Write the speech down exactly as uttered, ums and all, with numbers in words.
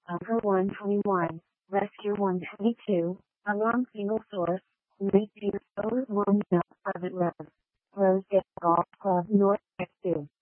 Bunker one twenty-one, Rescue one twenty-two, Alarm Single Source, Nineteen oh one Private Road, Rosedale Golf Club North X two.